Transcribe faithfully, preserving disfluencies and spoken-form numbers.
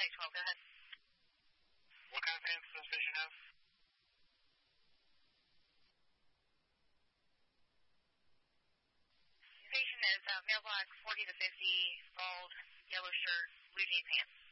County twelve, go ahead. What kind of pants does this patient have? Patient is uh, male black, forty to fifty, bald, yellow shirt, blue jean pants.